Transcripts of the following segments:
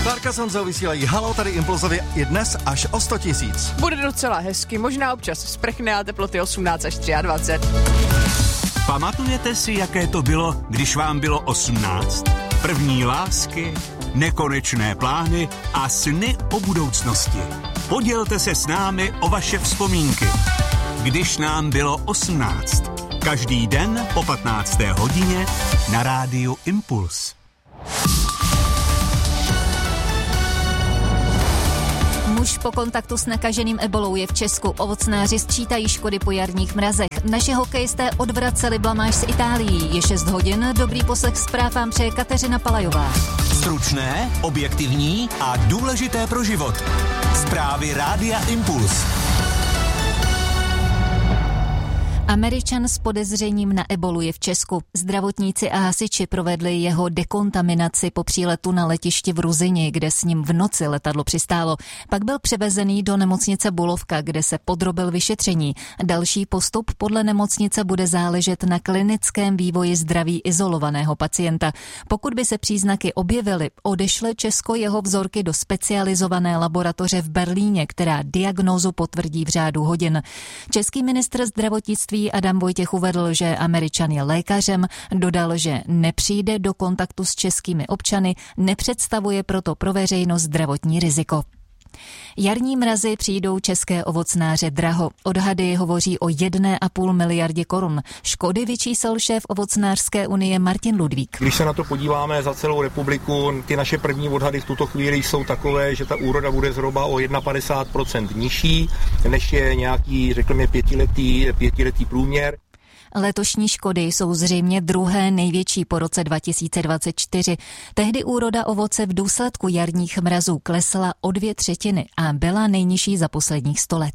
Klárka s Honzou vysílají Haló, tady Impulzově i dnes až o 100 000. Bude docela hezky, možná občas sprchne a teploty 18 až 23. Pamatujete si, jaké to bylo, když vám bylo 18? První lásky, nekonečné plány a sny o budoucnosti. Podělte se s námi o vaše vzpomínky. Když nám bylo 18. Každý den po 15. hodině na rádiu Impuls. Muž po kontaktu s nakaženým ebolou je v Česku. Ovocnáři sčítají škody po jarních mrazech. Naši hokejisté odvraceli blamáž z Itálií. Je 6 hodin, dobrý poslech zpráv vám přeje Kateřina Palajová. Stručné, objektivní a důležité pro život. Zprávy rádia Impuls. Američan s podezřením na ebolu je v Česku. Zdravotníci a hasiči provedli jeho dekontaminaci po příletu na letišti v Ruzyni, kde s ním v noci letadlo přistálo. Pak byl převezený do nemocnice Bulovka, kde se podrobil vyšetření. Další postup podle nemocnice bude záležet na klinickém vývoji zdraví izolovaného pacienta. Pokud by se příznaky objevily, odešle Česko jeho vzorky do specializované laboratoře v Berlíně, která diagnózu potvrdí v řádu hodin. Český ministr zdravotnictví Adam Vojtěch uvedl, že Američan je lékařem, dodal, že nepřijde do kontaktu s českými občany, nepředstavuje proto pro veřejnost zdravotní riziko. Jarní mrazy přijdou české ovocnáře draho. Odhady hovoří o 1,5 miliardě korun. Škody vyčísl šéf ovocnářské unie Martin Ludvík. Když se na to podíváme za celou republiku, ty naše první odhady v tuto chvíli jsou takové, že ta úroda bude zhruba o 51% nižší, než je nějaký, řekněme, pětiletý průměr. Letošní škody jsou zřejmě druhé největší po roce 2024. Tehdy úroda ovoce v důsledku jarních mrazů klesla o 2/3 a byla nejnižší za posledních 100 let.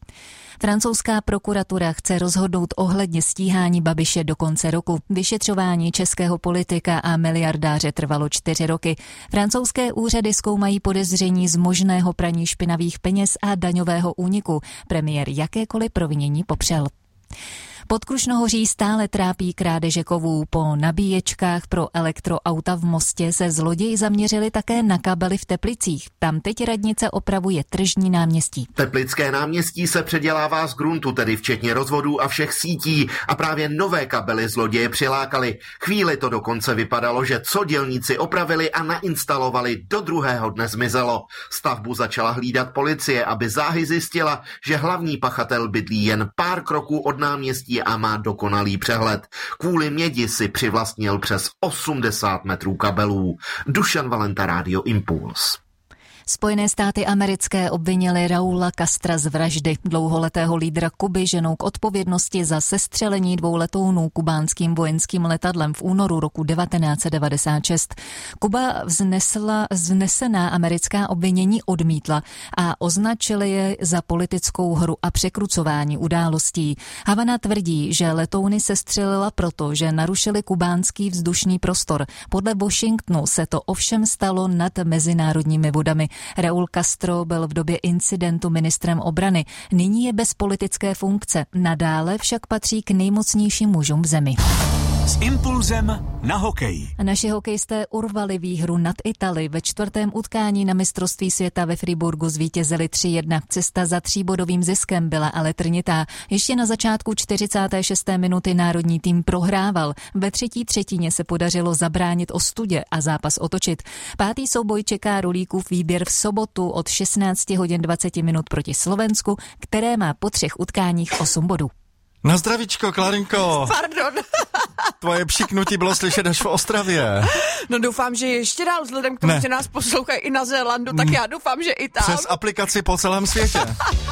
Francouzská prokuratura chce rozhodnout ohledně stíhání Babiše do konce roku. Vyšetřování českého politika a miliardáře trvalo 4 roky. Francouzské úřady zkoumají podezření z možného praní špinavých peněz a daňového úniku. Premiér jakékoliv provinění popřel. Pod Krušnohoří stále trápí krádeže kovů. Po nabíječkách pro elektroauta v Mostě se zloději zaměřili také na kabely v Teplicích. Tam teď radnice opravuje tržní náměstí. Teplické náměstí se předělává z gruntu, tedy včetně rozvodů a všech sítí, a právě nové kabely zloděje přilákali. Chvíli to dokonce vypadalo, že co dělníci opravili a nainstalovali, do druhého dne zmizelo. Stavbu začala hlídat policie, aby záhy zjistila, že hlavní pachatel bydlí jen pár kroků od náměstí a má dokonalý přehled. Kvůli mědi si přivlastnil přes 80 metrů kabelů. Dušan Valenta, Rádio Impuls. Spojené státy americké obvinily Raula Castra z vraždy. Dlouholetého lídra Kuby ženou k odpovědnosti za sestřelení 2 letounů kubánským vojenským letadlem v únoru roku 1996. Kuba vznesená americká obvinění odmítla a označili je za politickou hru a překrucování událostí. Havana tvrdí, že letouny sestřelila proto, že narušili kubánský vzdušný prostor. Podle Washingtonu se to ovšem stalo nad mezinárodními vodami. Raúl Castro byl v době incidentu ministrem obrany. Nyní je bez politické funkce. Nadále však patří k nejmocnějším mužům v zemi. S Impulzem na hokej. Naši hokejisté urvali výhru nad Itali. Ve 4. utkání na mistrovství světa ve Friburgu zvítězili 3-1. Cesta za 3bodovým ziskem byla ale trnitá. Ještě na začátku 46. minuty národní tým prohrával. Ve 3. třetině se podařilo zabránit ostudě a zápas otočit. 5. souboj čeká rolíkův výběr v sobotu od 16 hodin 20 minut proti Slovensku, které má po 3 utkáních 8 bodů. Na zdravíčko, Klarinko. Pardon. Tvoje pšiknutí bylo slyšet až v Ostravě. No doufám, že ještě dál, vzhledem k tomu, že nás poslouchají i na Zélandu, tak já doufám, že i tam. Přes aplikaci po celém světě.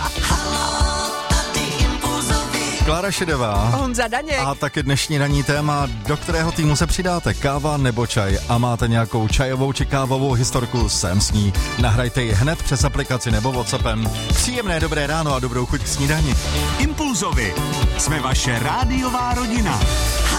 Klára Šedová. Honza Daněk. A taky dnešní ranní téma, do kterého týmu se přidáte, káva nebo čaj, a máte nějakou čajovou či kávovou historku, sem s ní. Nahrajte ji hned přes aplikaci nebo WhatsAppem. Příjemné dobré ráno a dobrou chuť k snídani. Impulzovi. Jsme vaše rádiová rodina.